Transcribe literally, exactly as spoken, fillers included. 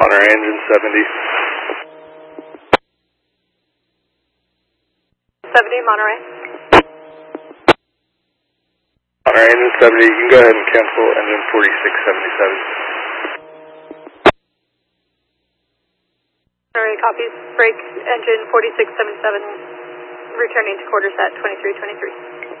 Monterey engine seventy. seventy, Monterey. Monterey engine seventy, you can go ahead and cancel engine forty-six seventy-seven. Monterey copies, break engine forty-six seventy-seven, returning to quarter set twenty-three twenty-three.